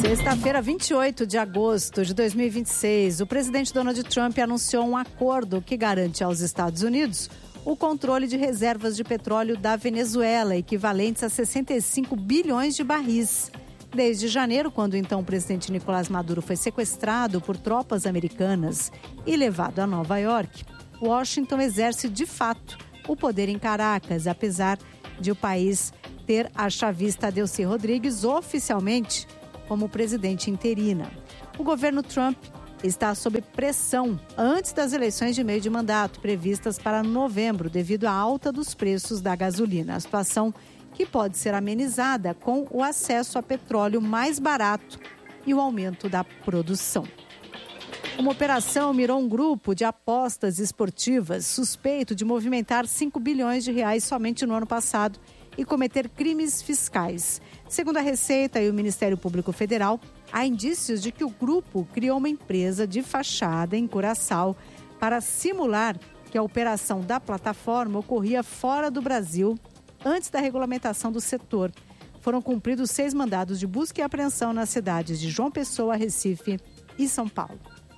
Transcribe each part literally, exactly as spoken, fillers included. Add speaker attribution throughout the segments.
Speaker 1: Sexta-feira, vinte e oito de agosto de dois mil e vinte e seis, o presidente Donald Trump anunciou um acordo que garante aos Estados Unidos o controle de reservas de petróleo da Venezuela, equivalentes a sessenta e cinco bilhões de barris. Desde janeiro, quando então o presidente Nicolás Maduro foi sequestrado por tropas americanas e levado a Nova York, Washington exerce de fato o poder em Caracas, apesar de o país ter a chavista Delcy Rodrigues oficialmente como presidente interina. O governo Trump está sob pressão antes das eleições de meio de mandato, previstas para novembro, devido à alta dos preços da gasolina. A situação que pode ser amenizada com o acesso a petróleo mais barato e o aumento da produção. Uma operação mirou um grupo de apostas esportivas suspeito de movimentar cinco bilhões de reais somente no ano passado e cometer crimes fiscais. Segundo a Receita e o Ministério Público Federal, há indícios de que o grupo criou uma empresa de fachada em Curaçao para simular que a operação da plataforma ocorria fora do Brasil antes da regulamentação do setor. Foram cumpridos seis mandados de busca e apreensão nas cidades de João Pessoa, Recife e São Paulo.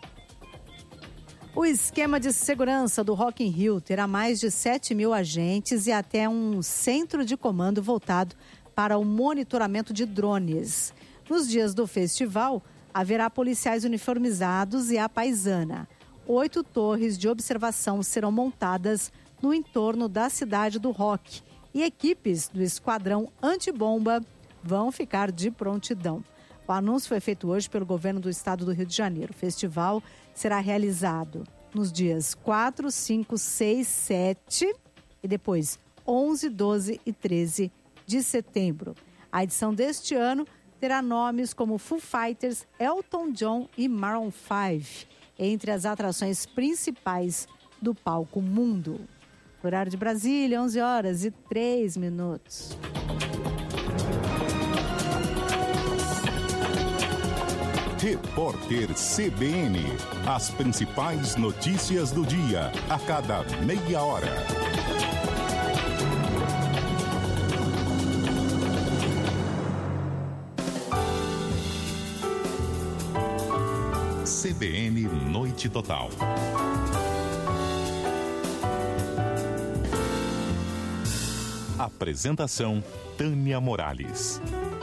Speaker 1: O esquema de segurança do Rock in Rio terá mais de sete mil agentes e até um centro de comando voltado para o monitoramento de drones. Nos dias do festival, haverá policiais uniformizados e a paisana. Oito torres de observação serão montadas no entorno da cidade do rock e equipes do esquadrão antibomba vão ficar de prontidão. O anúncio foi feito hoje pelo governo do estado do Rio de Janeiro. O festival será realizado nos dias quatro, cinco, seis, sete e depois onze, doze e treze de setembro. A edição deste ano terá nomes como Foo Fighters, Elton John e Maroon cinco, entre as atrações principais do palco mundo. Horário de Brasília, onze horas e três minutos.
Speaker 2: Repórter C B N. As principais notícias do dia, a cada meia hora. C B N Noite Total. Apresentação Tânia Morales.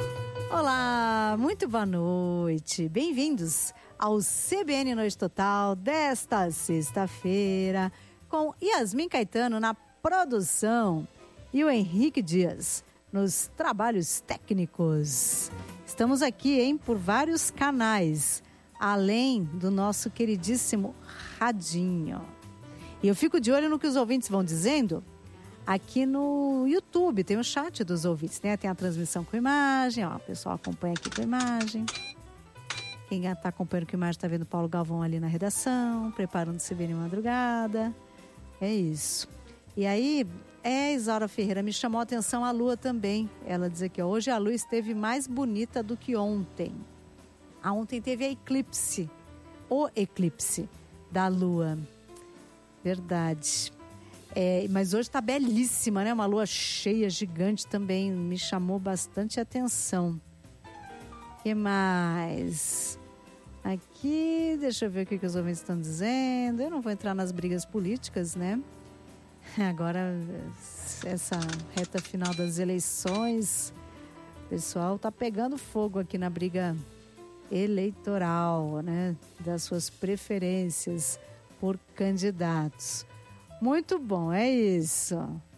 Speaker 1: Olá, muito boa noite. Bem-vindos ao C B N Noite Total desta sexta-feira, com Yasmin Caetano na produção e o Henrique Dias nos trabalhos técnicos. Estamos aqui, hein, por vários canais, além do nosso queridíssimo radinho. E eu fico de olho no que os ouvintes vão dizendo. Aqui no YouTube tem o chat dos ouvintes, né? Tem a transmissão com imagem, ó, o pessoal acompanha aqui com imagem. Quem está acompanhando com imagem está vendo o Paulo Galvão ali na redação, preparando o C B N Madrugada. É isso. E aí, é, Isaura Ferreira, me chamou a atenção a lua também. Ela diz aqui, ó, hoje a lua esteve mais bonita do que ontem. Ah, ontem teve a eclipse, o eclipse da lua. Verdade. É, mas hoje está belíssima, né? Uma lua cheia, gigante também, me chamou bastante atenção. O que mais? Aqui, deixa eu ver o que, que os ouvintes estão dizendo. Eu não vou entrar nas brigas políticas, né? Agora, essa reta final das eleições, o pessoal está pegando fogo aqui na briga eleitoral, né? Das suas preferências por candidatos. Muito bom, é isso.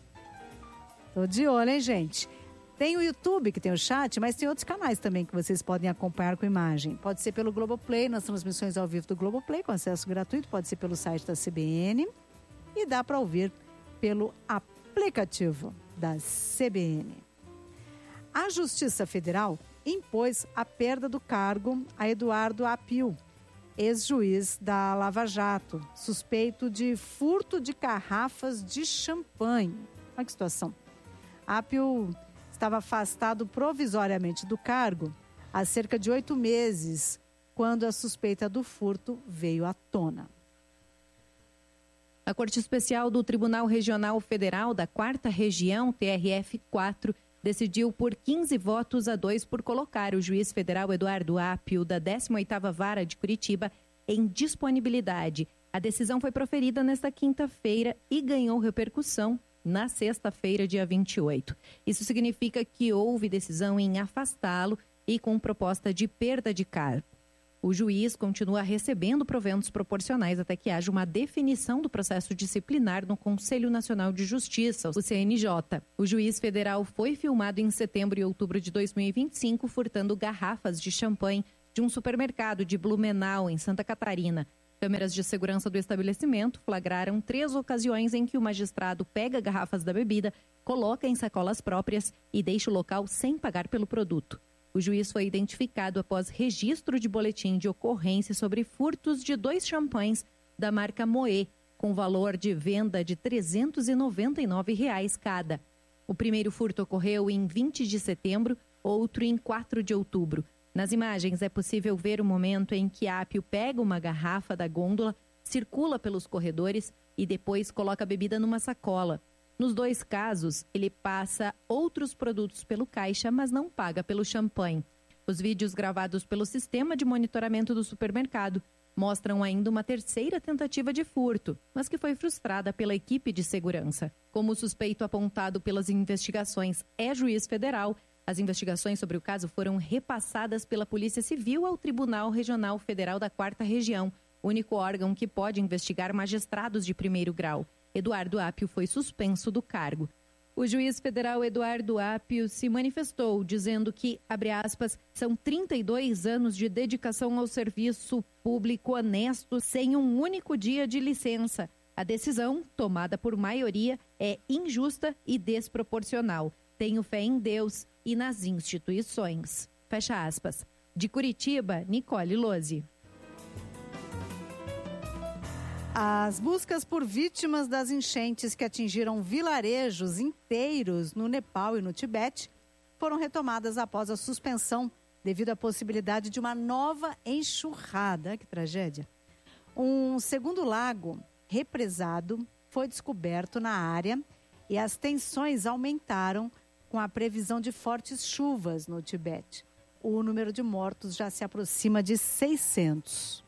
Speaker 1: Tô de olho, hein, gente? Tem o YouTube, que tem o chat, mas tem outros canais também que vocês podem acompanhar com imagem. Pode ser pelo Globoplay, nas transmissões ao vivo do Globoplay, com acesso gratuito. Pode ser pelo site da C B N. E dá para ouvir pelo aplicativo da C B N. A Justiça Federal impôs a perda do cargo a Eduardo Apio, ex-juiz da Lava Jato, suspeito de furto de garrafas de champanhe. Olha que situação. Apio estava afastado provisoriamente do cargo há cerca de oito meses, quando a suspeita do furto veio à tona.
Speaker 3: A Corte Especial do Tribunal Regional Federal da Quarta Região, T R F quatro, decidiu por quinze votos a dois por colocar o juiz federal Eduardo Apio, da décima oitava Vara de Curitiba, em disponibilidade. A decisão foi proferida nesta quinta-feira e ganhou repercussão na sexta-feira, dia vinte e oito. Isso significa que houve decisão em afastá-lo e com proposta de perda de cargo. O juiz continua recebendo proventos proporcionais até que haja uma definição do processo disciplinar no Conselho Nacional de Justiça, o C N J. O juiz federal foi filmado em setembro e outubro de dois mil e vinte e cinco furtando garrafas de champanhe de um supermercado de Blumenau, em Santa Catarina. Câmeras de segurança do estabelecimento flagraram três ocasiões em que o magistrado pega garrafas da bebida, coloca em sacolas próprias e deixa o local sem pagar pelo produto. O juiz foi identificado após registro de boletim de ocorrência sobre furtos de dois champanhes da marca Moët, com valor de venda de trezentos e noventa e nove reais cada. O primeiro furto ocorreu em vinte de setembro, outro em quatro de outubro. Nas imagens é possível ver o momento em que Apio pega uma garrafa da gôndola, circula pelos corredores e depois coloca a bebida numa sacola. Nos dois casos, ele passa outros produtos pelo caixa, mas não paga pelo champanhe. Os vídeos gravados pelo sistema de monitoramento do supermercado mostram ainda uma terceira tentativa de furto, mas que foi frustrada pela equipe de segurança. Como o suspeito apontado pelas investigações é juiz federal, as investigações sobre o caso foram repassadas pela Polícia Civil ao Tribunal Regional Federal da Quarta Região, único órgão que pode investigar magistrados de primeiro grau. Eduardo Apio foi suspenso do cargo. O juiz federal Eduardo Apio se manifestou, dizendo que, abre aspas, são trinta e dois anos de dedicação ao serviço público honesto sem um único dia de licença. A decisão, tomada por maioria, é injusta e desproporcional. Tenho fé em Deus e nas instituições. Fecha aspas. De Curitiba, Nicole Lozzi.
Speaker 1: As buscas por vítimas das enchentes que atingiram vilarejos inteiros no Nepal e no Tibete foram retomadas após a suspensão devido à possibilidade de uma nova enxurrada. Que tragédia! Um segundo lago represado foi descoberto na área e as tensões aumentaram com a previsão de fortes chuvas no Tibete. O número de mortos já se aproxima de seiscentos.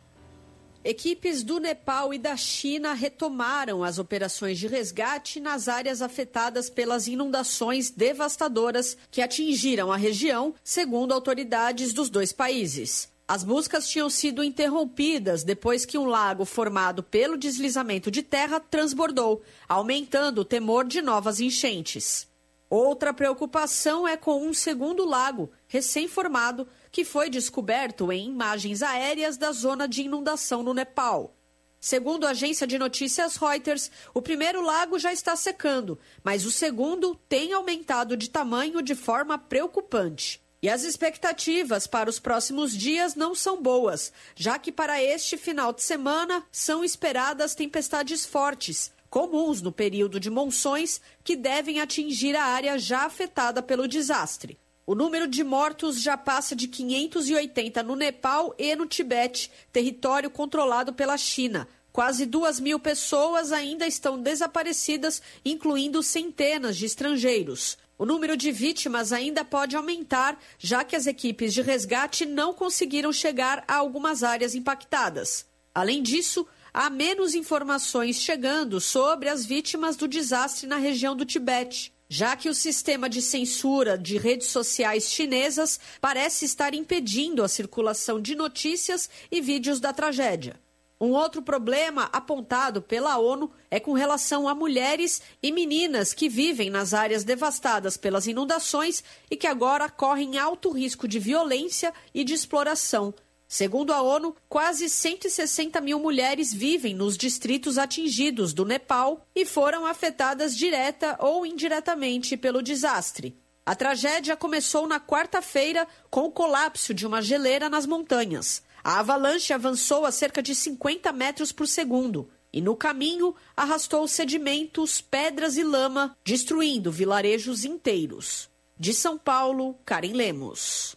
Speaker 4: Equipes do Nepal e da China retomaram as operações de resgate nas áreas afetadas pelas inundações devastadoras que atingiram a região, segundo autoridades dos dois países. As buscas tinham sido interrompidas depois que um lago formado pelo deslizamento de terra transbordou, aumentando o temor de novas enchentes. Outra preocupação é com um segundo lago, recém-formado, que foi descoberto em imagens aéreas da zona de inundação no Nepal. Segundo a agência de notícias Reuters, o primeiro lago já está secando, mas o segundo tem aumentado de tamanho de forma preocupante. E as expectativas para os próximos dias não são boas, já que para este final de semana são esperadas tempestades fortes, comuns no período de monções, que devem atingir a área já afetada pelo desastre. O número de mortos já passa de quinhentos e oitenta no Nepal e no Tibete, território controlado pela China. Quase duas mil pessoas ainda estão desaparecidas, incluindo centenas de estrangeiros. O número de vítimas ainda pode aumentar, já que as equipes de resgate não conseguiram chegar a algumas áreas impactadas. Além disso, há menos informações chegando sobre as vítimas do desastre na região do Tibete, já que o sistema de censura de redes sociais chinesas parece estar impedindo a circulação de notícias e vídeos da tragédia. Um outro problema apontado pela ONU é com relação a mulheres e meninas que vivem nas áreas devastadas pelas inundações e que agora correm alto risco de violência e de exploração. Segundo a ONU, quase cento e sessenta mil mulheres vivem nos distritos atingidos do Nepal e foram afetadas direta ou indiretamente pelo desastre. A tragédia começou na quarta-feira com o colapso de uma geleira nas montanhas. A avalanche avançou a cerca de cinquenta metros por segundo e, no caminho, arrastou sedimentos, pedras e lama, destruindo vilarejos inteiros. De São Paulo, Karen Lemos.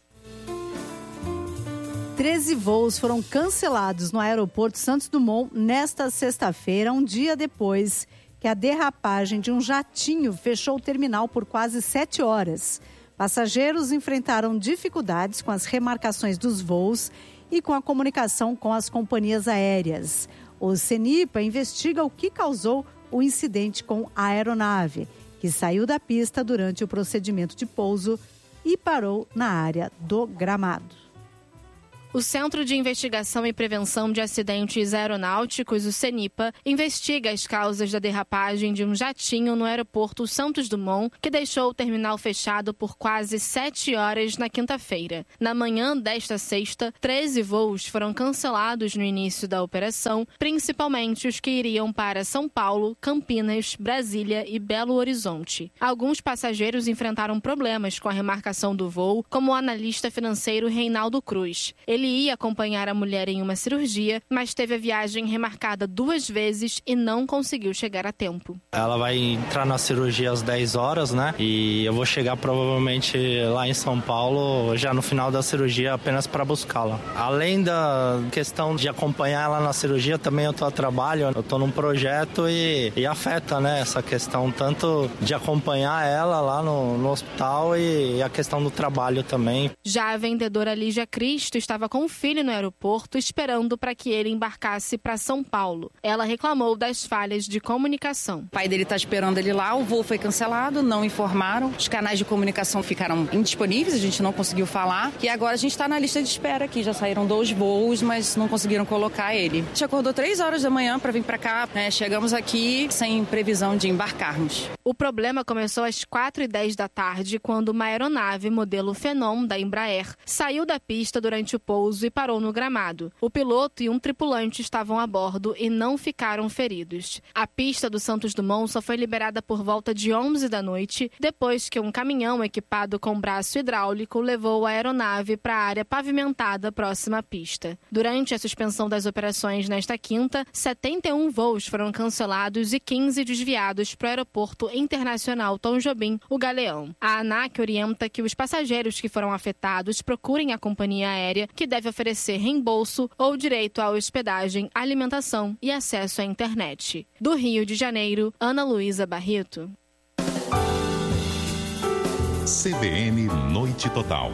Speaker 1: Treze voos foram cancelados no aeroporto Santos Dumont nesta sexta-feira, um dia depois que a derrapagem de um jatinho fechou o terminal por quase sete horas. Passageiros enfrentaram dificuldades com as remarcações dos voos e com a comunicação com as companhias aéreas. O CENIPA investiga o que causou o incidente com a aeronave, que saiu da pista durante o procedimento de pouso e parou na área do gramado.
Speaker 5: O Centro de Investigação e Prevenção de Acidentes Aeronáuticos, o CENIPA, investiga as causas da derrapagem de um jatinho no aeroporto Santos Dumont, que deixou o terminal fechado por quase sete horas na quinta-feira. Na manhã desta sexta, treze voos foram cancelados no início da operação, principalmente os que iriam para São Paulo, Campinas, Brasília e Belo Horizonte. Alguns passageiros enfrentaram problemas com a remarcação do voo, como o analista financeiro Reinaldo Cruz. Ele Ele ia acompanhar a mulher em uma cirurgia, mas teve a viagem remarcada duas vezes e não conseguiu chegar a tempo.
Speaker 6: Ela vai entrar na cirurgia às dez horas, né? E eu vou chegar provavelmente lá em São Paulo já no final da cirurgia apenas para buscá-la. Além da questão de acompanhar ela na cirurgia, também eu tô a trabalho, eu tô num projeto e, e afeta, né? Essa questão tanto de acompanhar ela lá no, no hospital e, e a questão do trabalho também.
Speaker 5: Já a vendedora Lígia Cristo estava com o filho no aeroporto esperando para que ele embarcasse para São Paulo. Ela reclamou das falhas de comunicação.
Speaker 7: O pai dele está esperando ele lá, o voo foi cancelado, não informaram, os canais de comunicação ficaram indisponíveis, a gente não conseguiu falar e agora a gente está na lista de espera aqui, já saíram dois voos, mas não conseguiram colocar ele. A gente acordou três horas da manhã para vir para cá, né? Chegamos aqui sem previsão de embarcarmos.
Speaker 5: O problema começou às quatro e dez da tarde, quando uma aeronave modelo Phenom da Embraer saiu da pista durante o pouso e parou no gramado. O piloto e um tripulante estavam a bordo e não ficaram feridos. A pista do Santos Dumont só foi liberada por volta de onze da noite, depois que um caminhão equipado com braço hidráulico levou a aeronave para a área pavimentada próxima à pista. Durante a suspensão das operações nesta quinta, setenta e um voos foram cancelados e quinze desviados para o Aeroporto Internacional Tom Jobim, o Galeão. A ANAC orienta que os passageiros que foram afetados procurem a companhia aérea, que deve oferecer reembolso ou direito à hospedagem, alimentação e acesso à internet. Do Rio de Janeiro, Ana Luísa Barreto.
Speaker 2: C B N Noite Total.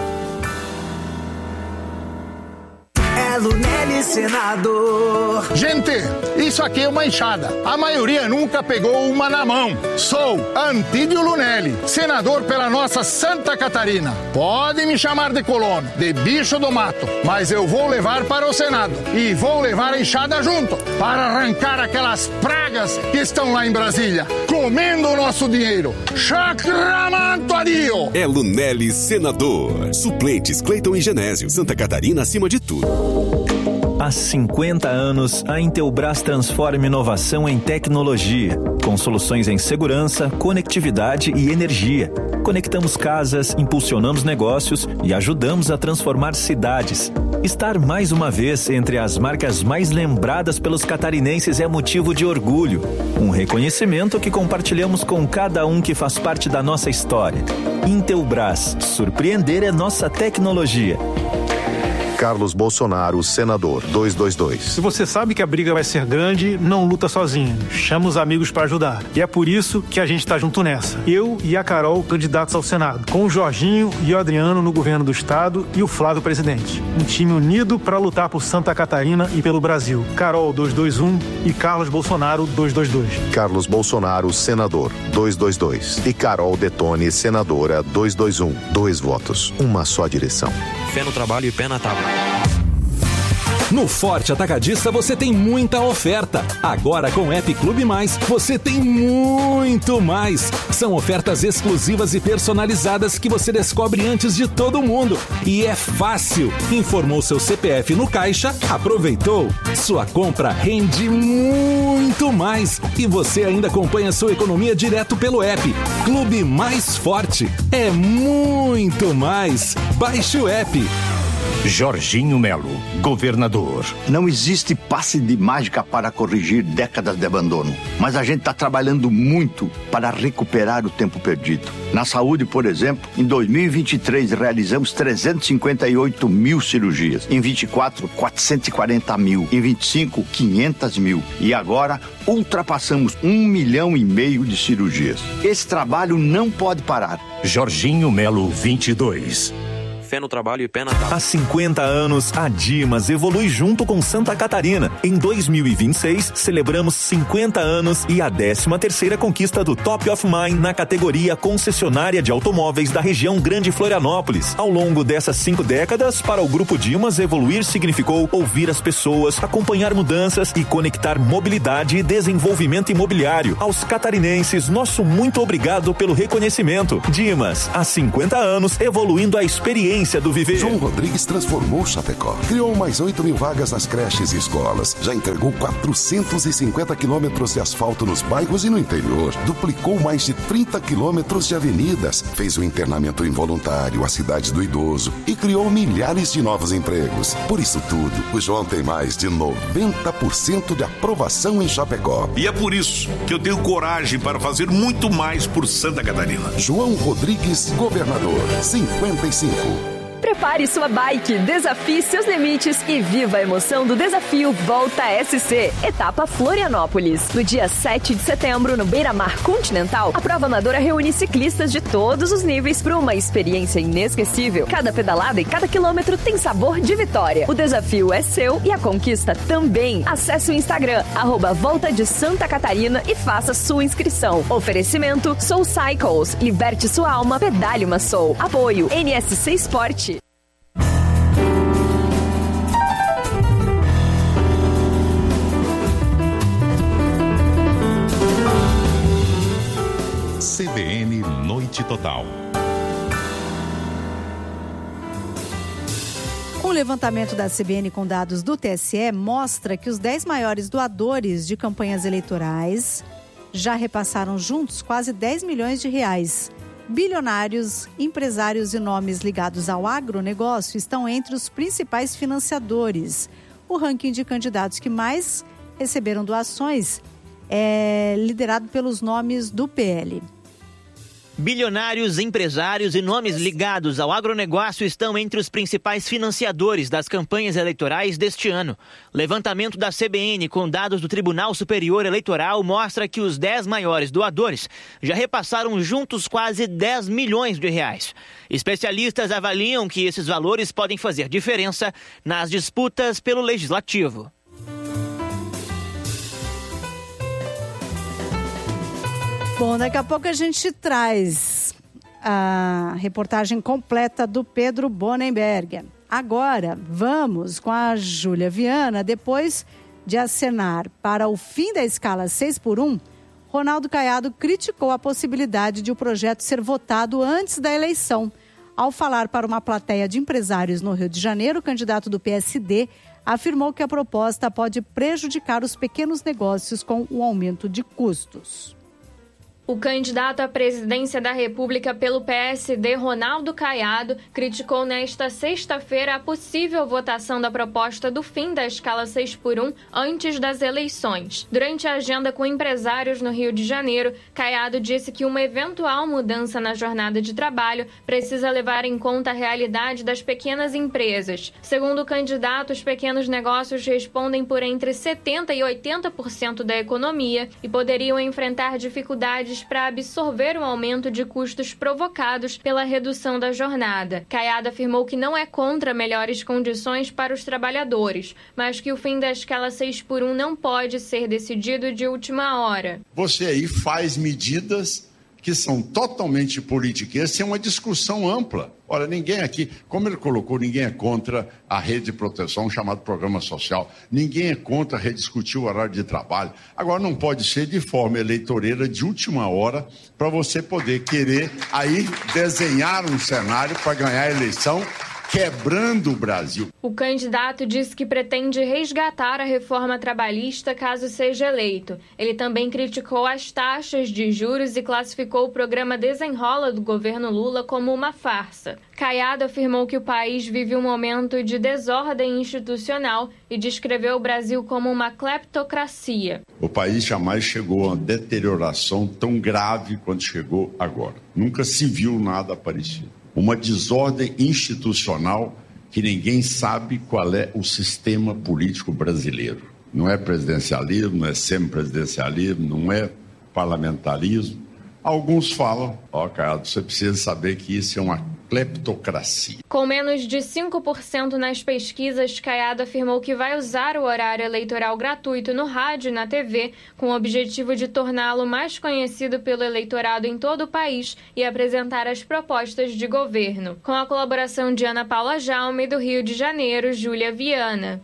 Speaker 8: É Lunelli Senador.
Speaker 9: Gente, isso aqui é uma enxada. A maioria nunca pegou uma na mão. Sou Antídio Lunelli, senador pela nossa Santa Catarina. Pode me chamar de colono, de bicho do mato, mas eu vou levar para o Senado. E vou levar a enxada junto, para arrancar aquelas pragas que estão lá em Brasília, comendo o nosso dinheiro. Chacramanto adio!
Speaker 10: É Lunelli Senador. Suplentes Cleiton e Genésio. Santa Catarina acima de tudo.
Speaker 11: Há cinquenta anos, a Intelbras transforma inovação em tecnologia, com soluções em segurança, conectividade e energia. Conectamos casas, impulsionamos negócios e ajudamos a transformar cidades. Estar mais uma vez entre as marcas mais lembradas pelos catarinenses é motivo de orgulho. Um reconhecimento que compartilhamos com cada um que faz parte da nossa história. Intelbras, surpreender é nossa tecnologia.
Speaker 12: Carlos Bolsonaro, senador, duzentos e vinte e dois.
Speaker 13: Se você sabe que a briga vai ser grande, não luta sozinho. Chama os amigos para ajudar. E é por isso que a gente tá junto nessa. Eu e a Carol, candidatos ao Senado. Com o Jorginho e o Adriano no governo do estado e o Flávio presidente. Um time unido para lutar por Santa Catarina e pelo Brasil. Carol, duzentos e vinte e um e Carlos Bolsonaro, duzentos e vinte e dois.
Speaker 12: Carlos Bolsonaro, senador, duzentos e vinte e dois. E Carol Detone, senadora, duzentos e vinte e um. Dois votos, uma só direção.
Speaker 14: Fé no trabalho e pé na tábua.
Speaker 15: No Forte Atacadista você tem muita oferta. Agora com o App Clube Mais você tem muito mais. São ofertas exclusivas e personalizadas que você descobre antes de todo mundo. E é fácil. Informou seu C P F no caixa, aproveitou. Sua compra rende muito mais. E você ainda acompanha sua economia direto pelo app. Clube Mais Forte. É muito mais. Baixe o app.
Speaker 16: Jorginho Melo, governador.
Speaker 17: Não existe passe de mágica para corrigir décadas de abandono, mas a gente está trabalhando muito para recuperar o tempo perdido. Na saúde, por exemplo, em dois mil e vinte e três realizamos trezentos e cinquenta e oito mil cirurgias, em vinte e quatro, quatrocentos e quarenta mil, em vinte e cinco, quinhentos mil e agora ultrapassamos um milhão e meio de cirurgias. Esse trabalho não pode parar.
Speaker 16: Jorginho Melo, vinte e dois.
Speaker 14: Fé no trabalho e pé na tábua.
Speaker 11: Há cinquenta anos, a Dimas evolui junto com Santa Catarina. Em dois mil e vinte e seis, celebramos cinquenta anos e a décima terceira conquista do Top of Mind na categoria concessionária de automóveis da região Grande Florianópolis. Ao longo dessas cinco décadas, para o Grupo Dimas, evoluir significou ouvir as pessoas, acompanhar mudanças e conectar mobilidade e desenvolvimento imobiliário. Aos catarinenses, nosso muito obrigado pelo reconhecimento. Dimas, há cinquenta anos, evoluindo a experiência do viver.
Speaker 18: João Rodrigues transformou Chapecó. Criou mais oito mil vagas nas creches e escolas. Já entregou quatrocentos e cinquenta quilômetros de asfalto nos bairros e no interior. Duplicou mais de trinta quilômetros de avenidas. Fez o internamento involuntário, a cidade do idoso e criou milhares de novos empregos. Por isso tudo, o João tem mais de noventa por cento de aprovação em Chapecó.
Speaker 19: E é por isso que eu tenho coragem para fazer muito mais por Santa Catarina.
Speaker 18: João Rodrigues, governador, cinquenta e cinco.
Speaker 20: Prepare sua bike, desafie seus limites e viva a emoção do desafio Volta S C, etapa Florianópolis. No dia sete de setembro, no Beira-Mar Continental, a prova amadora reúne ciclistas de todos os níveis para uma experiência inesquecível. Cada pedalada e cada quilômetro tem sabor de vitória. O desafio é seu e a conquista também. Acesse o Instagram, arroba Volta de Santa Catarina e faça sua inscrição. Oferecimento Soul Cycles. Liberte sua alma, pedale uma Soul. Apoio N S C Sport.
Speaker 2: C B N Noite Total.
Speaker 1: Um levantamento da C B N com dados do T S E mostra que os dez maiores doadores de campanhas eleitorais já repassaram juntos quase dez milhões de reais. Bilionários, empresários e nomes ligados ao agronegócio estão entre os principais financiadores. O ranking de candidatos que mais receberam doações é liderado pelos nomes do P L.
Speaker 21: Bilionários, empresários e nomes ligados ao agronegócio estão entre os principais financiadores das campanhas eleitorais deste ano. Levantamento da C B N com dados do Tribunal Superior Eleitoral mostra que os dez maiores doadores já repassaram juntos quase dez milhões de reais. Especialistas avaliam que esses valores podem fazer diferença nas disputas pelo Legislativo.
Speaker 1: Bom, daqui a pouco a gente traz a reportagem completa do Pedro Bonenberger. Agora, vamos com a Júlia Viana. Depois de acenar para o fim da escala seis por um, Ronaldo Caiado criticou a possibilidade de o projeto ser votado antes da eleição. Ao falar para uma plateia de empresários no Rio de Janeiro, o candidato do P S D afirmou que a proposta pode prejudicar os pequenos negócios com o aumento de custos.
Speaker 22: O candidato à presidência da República pelo P S D, Ronaldo Caiado, criticou nesta sexta-feira a possível votação da proposta do fim da escala seis por um antes das eleições. Durante a agenda com empresários no Rio de Janeiro, Caiado disse que uma eventual mudança na jornada de trabalho precisa levar em conta a realidade das pequenas empresas. Segundo o candidato, os pequenos negócios respondem por entre setenta por cento e oitenta por cento da economia e poderiam enfrentar dificuldades para absorver o aumento de custos provocados pela redução da jornada. Caiado afirmou que não é contra melhores condições para os trabalhadores, mas que o fim da escala seis por um não pode ser decidido de última hora.
Speaker 23: Você aí faz medidas que são totalmente políticas, sem uma discussão ampla. Olha, ninguém aqui, como ele colocou, ninguém é contra a rede de proteção, chamado programa social. Ninguém é contra rediscutir o horário de trabalho. Agora, não pode ser de forma eleitoreira, de última hora, para você poder querer aí desenhar um cenário para ganhar a eleição quebrando o Brasil.
Speaker 22: O candidato disse que pretende resgatar a reforma trabalhista caso seja eleito. Ele também criticou as taxas de juros e classificou o programa Desenrola do governo Lula como uma farsa. Caiado afirmou que o país vive um momento de desordem institucional e descreveu o Brasil como uma cleptocracia.
Speaker 23: O país jamais chegou a uma deterioração tão grave quanto chegou agora. Nunca se viu nada parecido. Uma desordem institucional que ninguém sabe qual é o sistema político brasileiro. Não é presidencialismo, não é semipresidencialismo, não é parlamentarismo. Alguns falam, ó, Caiado, você precisa saber que isso é uma cleptocracia.
Speaker 22: Com menos de cinco por cento nas pesquisas, Caiado afirmou que vai usar o horário eleitoral gratuito no rádio e na T V, com o objetivo de torná-lo mais conhecido pelo eleitorado em todo o país e apresentar as propostas de governo. Com a colaboração de Ana Paula Jaume, do Rio de Janeiro, Júlia Viana.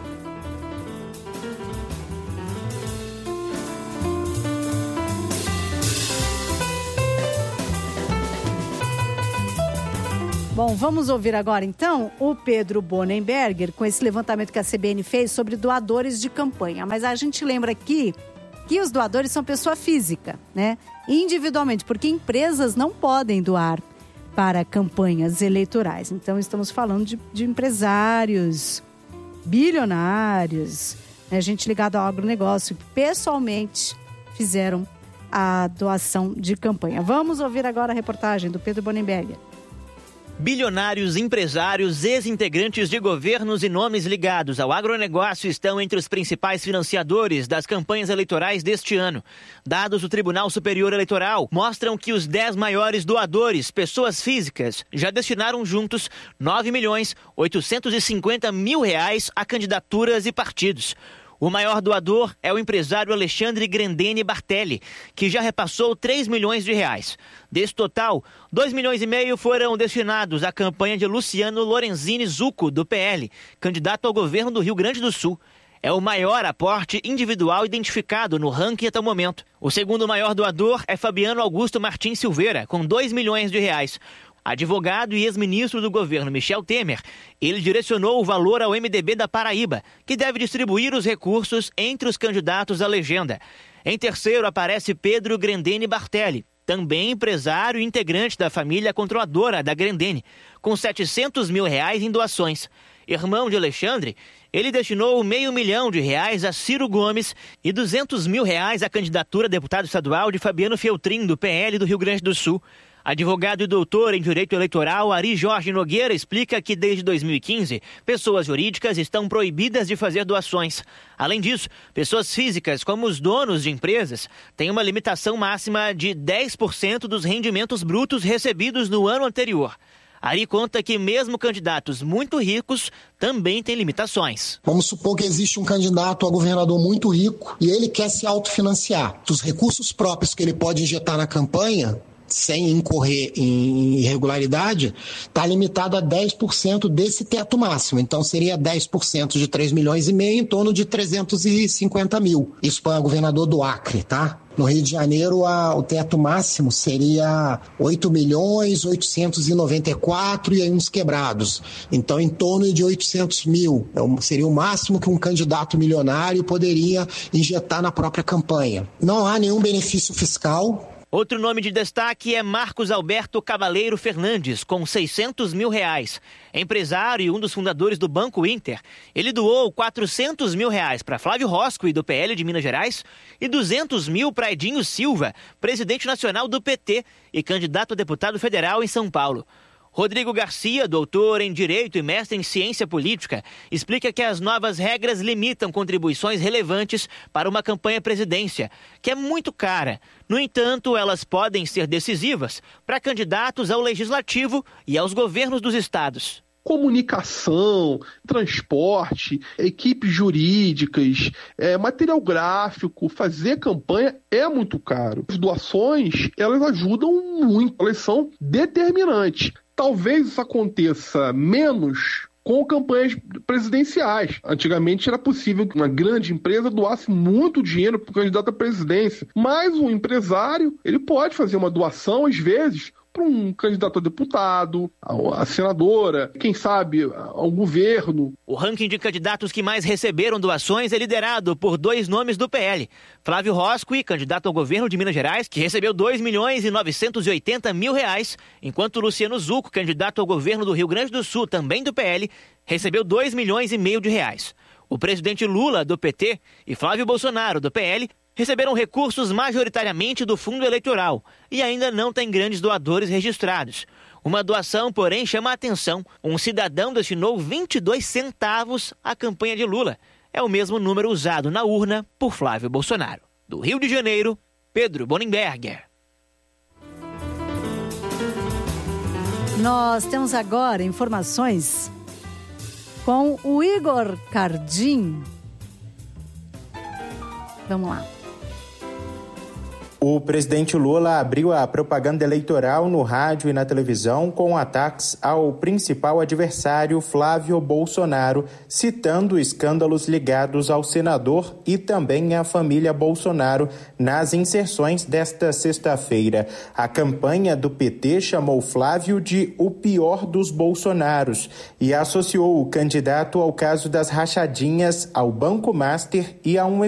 Speaker 1: Bom, vamos ouvir agora, então, o Pedro Bonenberger, com esse levantamento que a C B N fez sobre doadores de campanha. Mas a gente lembra aqui que os doadores são pessoa física, né? Individualmente, porque empresas não podem doar para campanhas eleitorais. Então, estamos falando de, de empresários bilionários, né? Gente ligada ao agronegócio, que pessoalmente fizeram a doação de campanha. Vamos ouvir agora a reportagem do Pedro Bonenberger.
Speaker 21: Bilionários, empresários, ex-integrantes de governos e nomes ligados ao agronegócio estão entre os principais financiadores das campanhas eleitorais deste ano. Dados do Tribunal Superior Eleitoral mostram que os dez maiores doadores, pessoas físicas, já destinaram juntos nove milhões oitocentos e cinquenta mil reais a candidaturas e partidos. O maior doador é o empresário Alexandre Grendene Bartelli, que já repassou três milhões de reais. Desse total, dois milhões e meio foram destinados à campanha de Luciano Lorenzini Zucco, do P L, candidato ao governo do Rio Grande do Sul. É o maior aporte individual identificado no ranking até o momento. O segundo maior doador é Fabiano Augusto Martins Silveira, com dois milhões de reais. Advogado e ex-ministro do governo Michel Temer, ele direcionou o valor ao M D B da Paraíba, que deve distribuir os recursos entre os candidatos à legenda. Em terceiro aparece Pedro Grendene Bartelli, também empresário e integrante da família controladora da Grendene, com setecentos mil reais em doações. Irmão de Alexandre, ele destinou meio milhão de reais a Ciro Gomes e duzentos mil reais à candidatura a deputado estadual de Fabiano Feltrin, do P L do Rio Grande do Sul. Advogado e doutor em Direito Eleitoral, Ari Jorge Nogueira explica que desde dois mil e quinze, pessoas jurídicas estão proibidas de fazer doações. Além disso, pessoas físicas, como os donos de empresas, têm uma limitação máxima de dez por cento dos rendimentos brutos recebidos no ano anterior. Ari conta que mesmo candidatos muito ricos também têm limitações.
Speaker 3: Vamos supor que existe um candidato a governador muito rico e ele quer se autofinanciar. Os recursos próprios que ele pode injetar na campanha, sem incorrer em irregularidade, está limitado a dez por cento desse teto máximo. Então, seria dez por cento de três milhões e meio, em torno de trezentos e cinquenta mil. Isso para o governador do Acre, tá? No Rio de Janeiro, a, o teto máximo seria oito milhões oitocentos e noventa e quatro e aí uns quebrados. Então, em torno de oitocentos mil. É, seria o máximo que um candidato milionário poderia injetar na própria campanha. Não há nenhum benefício fiscal.
Speaker 21: Outro nome de destaque é Marcos Alberto Cavaleiro Fernandes, com seiscentos mil reais. Empresário e um dos fundadores do Banco Inter, ele doou quatrocentos mil reais para Flávio Roscoe, do P L de Minas Gerais, e duzentos mil para Edinho Silva, presidente nacional do P T e candidato a deputado federal em São Paulo. Rodrigo Garcia, doutor em Direito e mestre em Ciência Política, explica que as novas regras limitam contribuições relevantes para uma campanha à presidência, que é muito cara. No entanto, elas podem ser decisivas para candidatos ao Legislativo e aos governos dos estados.
Speaker 4: Comunicação, transporte, equipes jurídicas, é, material gráfico, fazer campanha é muito caro. As doações, elas ajudam muito, elas são determinantes. Talvez isso aconteça menos com campanhas presidenciais. Antigamente era possível que uma grande empresa doasse muito dinheiro para o candidato à presidência, mas um empresário, ele pode fazer uma doação, às vezes, para um candidato a deputado, a, a senadora, quem sabe ao governo.
Speaker 21: O ranking de candidatos que mais receberam doações é liderado por dois nomes do P L. Flávio Roscoe, candidato ao governo de Minas Gerais, que recebeu dois milhões e novecentos e oitenta mil reais, enquanto Luciano Zucco, candidato ao governo do Rio Grande do Sul, também do P L, recebeu dois milhões e meio de reais. O presidente Lula, do P T, e Flávio Bolsonaro, do P L, receberam recursos majoritariamente do fundo eleitoral e ainda não têm grandes doadores registrados. Uma doação, porém, chama a atenção. Um cidadão destinou vinte e dois centavos à campanha de Lula. É o mesmo número usado na urna por Flávio Bolsonaro. Do Rio de Janeiro, Pedro Bonenberger.
Speaker 1: Nós temos agora informações com o Igor Cardim. Vamos lá.
Speaker 5: O presidente Lula abriu a propaganda eleitoral no rádio e na televisão com ataques ao principal adversário, Flávio Bolsonaro, citando escândalos ligados ao senador e também à família Bolsonaro nas inserções desta sexta-feira. A campanha do P T chamou Flávio de o pior dos Bolsonaros e associou o candidato ao caso das rachadinhas, ao Banco Master e a um